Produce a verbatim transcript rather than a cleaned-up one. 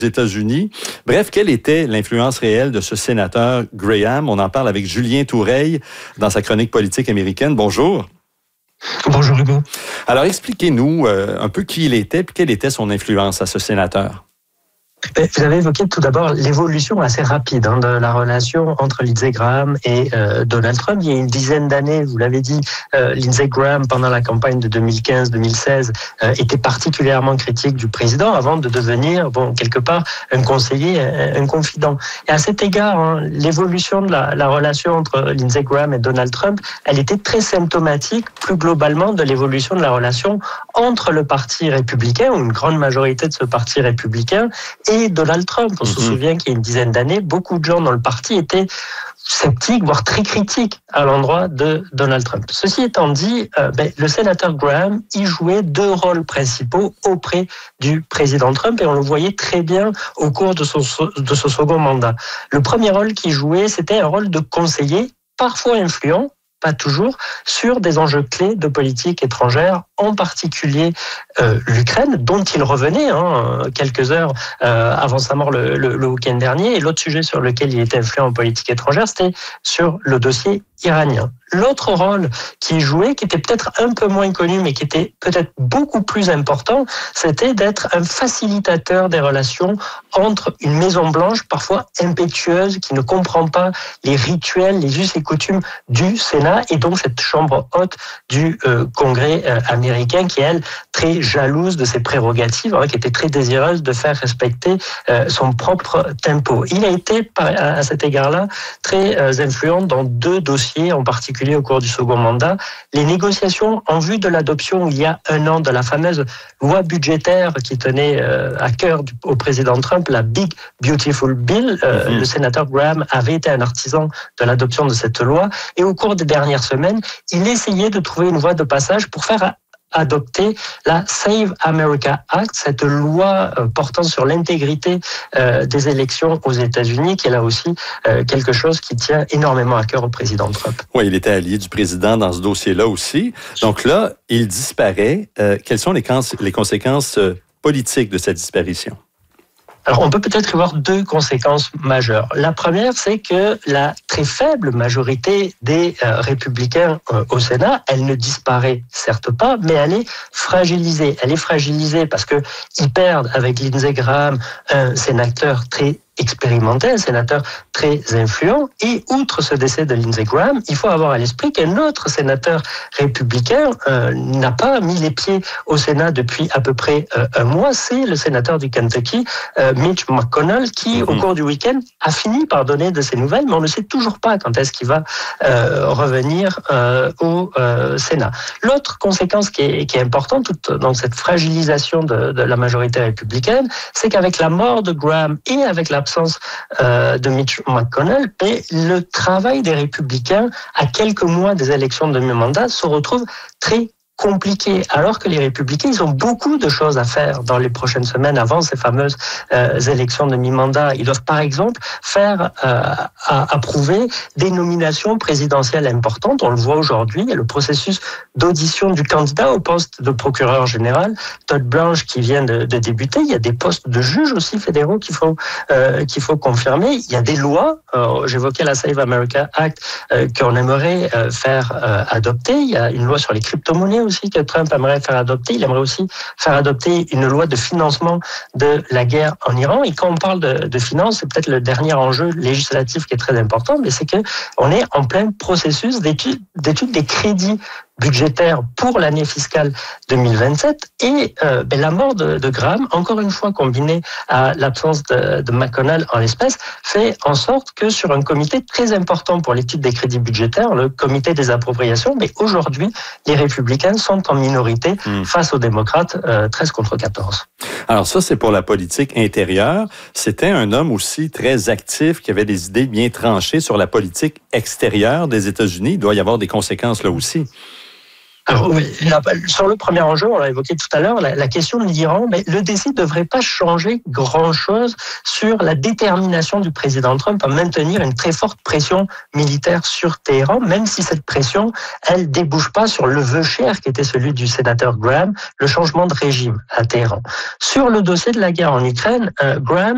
États-Unis. Bref, quelle était l'influence réelle de ce sénateur Graham? On en parle avec Julien Toureille dans sa chronique politique américaine. Bonjour. Bonjour Hugo. Alors, expliquez-nous euh, un peu qui il était et quelle était son influence à ce sénateur. Vous avez évoqué tout d'abord l'évolution assez rapide hein, de la relation entre Lindsey Graham et euh, Donald Trump. Il y a une dizaine d'années, vous l'avez dit, euh, Lindsey Graham, pendant la campagne de deux mille quinze deux mille seize, euh, était particulièrement critique du président avant de devenir, bon, quelque part, un conseiller, un, un confident. Et à cet égard, hein, l'évolution de la, la relation entre Lindsey Graham et Donald Trump, elle était très symptomatique, plus globalement, de l'évolution de la relation entre le parti républicain, ou une grande majorité de ce parti républicain, et Donald Trump. On mm-hmm. se souvient qu'il y a une dizaine d'années, beaucoup de gens dans le parti étaient sceptiques, voire très critiques à l'endroit de Donald Trump. Ceci étant dit, euh, ben, le sénateur Graham y jouait deux rôles principaux auprès du président Trump et on le voyait très bien au cours de, son, de ce second mandat. Le premier rôle qu'il jouait, c'était un rôle de conseiller, parfois influent, pas toujours, sur des enjeux clés de politique étrangère, en particulier euh, l'Ukraine, dont il revenait hein, quelques heures euh, avant sa mort le, le, le week-end dernier. Et l'autre sujet sur lequel il était influent en politique étrangère, c'était sur le dossier iranien. L'autre rôle qu'il jouait, qui était peut-être un peu moins connu, mais qui était peut-être beaucoup plus important, c'était d'être un facilitateur des relations entre une Maison-Blanche parfois impétueuse, qui ne comprend pas les rituels, les us et coutumes du Sénat, et donc cette chambre haute du euh, Congrès euh, américain, qui est, elle, très jalouse de ses prérogatives, hein, qui était très désireuse de faire respecter euh, son propre tempo. Il a été, par, à, à cet égard-là, très euh, influent dans deux dossiers, en particulier au cours du second mandat, les négociations en vue de l'adoption il y a un an de la fameuse loi budgétaire qui tenait euh, à cœur du, au président Trump, la Big Beautiful Bill. Euh, mmh. Le sénateur Graham avait été un artisan de l'adoption de cette loi et au cours des dernières semaines, il essayait de trouver une voie de passage pour faire adopter la Save America Act, cette loi euh, portant sur l'intégrité euh, des élections aux États-Unis, qui est là aussi euh, quelque chose qui tient énormément à cœur au président Trump. Oui, il était allié du président dans ce dossier-là aussi. Donc là, il disparaît. Euh, quelles sont les, cons- les conséquences euh, politiques de cette disparition? Alors, on peut peut-être y voir deux conséquences majeures. La première, c'est que la très faible majorité des euh, républicains euh, au Sénat, elle ne disparaît certes pas, mais elle est fragilisée. Elle est fragilisée parce que ils perdent avec Lindsey Graham un sénateur très expérimenté, un sénateur très influent. Et outre ce décès de Lindsey Graham, il faut avoir à l'esprit qu'un autre sénateur républicain euh, n'a pas mis les pieds au Sénat depuis à peu près euh, un mois. C'est le sénateur du Kentucky, euh, Mitch McConnell, qui, mm-hmm. au cours du week-end, a fini par donner de ses nouvelles, mais on ne sait toujours pas quand est-ce qu'il va euh, revenir euh, au euh, Sénat. L'autre conséquence qui est, qui est importante toute, dans cette fragilisation de, de la majorité républicaine, c'est qu'avec la mort de Graham et avec l'absence euh, de Mitch McConnell, et le travail des républicains à quelques mois des élections de mi-mandat se retrouve très compliqué, alors que les républicains, ils ont beaucoup de choses à faire dans les prochaines semaines avant ces fameuses euh, élections de mi-mandat. Ils doivent par exemple faire euh, à, approuver des nominations présidentielles importantes. On le voit aujourd'hui, il y a le processus d'audition du candidat au poste de procureur général, Todd Blanche, qui vient de, de débuter. Il y a des postes de juges aussi fédéraux qu'il faut, euh, qu'il faut confirmer. Il y a des lois, euh, j'évoquais la Save America Act, euh, qu'on aimerait euh, faire euh, adopter. Il y a une loi sur les crypto-monnaies aussi que Trump aimerait faire adopter. Il aimerait aussi faire adopter une loi de financement de la guerre en Iran. Et quand on parle de, de finances, c'est peut-être le dernier enjeu législatif qui est très important, mais c'est qu'on est en plein processus d'étude, d'étude des crédits budgétaire pour l'année fiscale deux mille vingt-sept et euh, ben, la mort de, de Graham, encore une fois combinée à l'absence de, de McConnell en l'espèce, fait en sorte que sur un comité très important pour l'étude des crédits budgétaires, le comité des appropriations, mais aujourd'hui, les républicains sont en minorité mmh. face aux démocrates, euh, treize contre quatorze. Alors ça, c'est pour la politique intérieure. C'était un homme aussi très actif, qui avait des idées bien tranchées sur la politique extérieure des États-Unis. Il doit y avoir des conséquences là aussi. Alors, oui, sur le premier enjeu, on l'a évoqué tout à l'heure, la, la question de l'Iran, mais le décès ne devrait pas changer grand-chose sur la détermination du président Trump à maintenir une très forte pression militaire sur Téhéran, même si cette pression, elle débouche pas sur le vœu cher qui était celui du sénateur Graham, le changement de régime à Téhéran. Sur le dossier de la guerre en Ukraine, euh, Graham